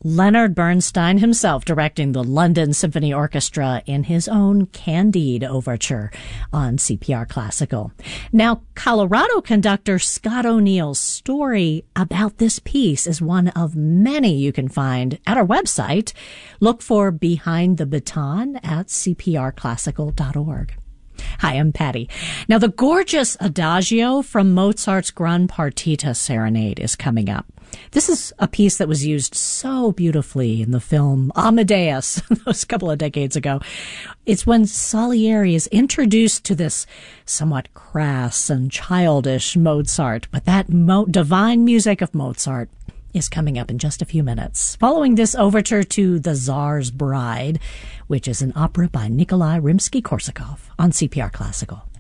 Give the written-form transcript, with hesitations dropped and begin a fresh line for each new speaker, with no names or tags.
Leonard Bernstein himself directing the London Symphony Orchestra in his own Candide overture on CPR Classical. Now, Colorado conductor Scott O'Neill's story about this piece is one of many you can find at our website. Look for Behind the Baton at cprclassical.org. Hi, I'm Patty. Now, the gorgeous Adagio from Mozart's Gran Partita Serenade is coming up. This is a piece that was used so beautifully in the film Amadeus, that was a couple of decades ago. It's when Salieri is introduced to this somewhat crass and childish Mozart, but that divine music of Mozart is coming up in just a few minutes. Following this overture to The Tsar's Bride, which is an opera by Nikolai Rimsky-Korsakov on CPR Classical.